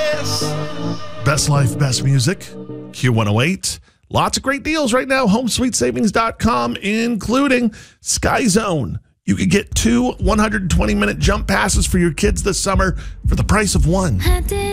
Best life, best music. Q108. Lots of great deals right now. HomeSweetSavings.com, including Sky Zone. You could get 2 120-minute jump passes for your kids this summer for the price of one.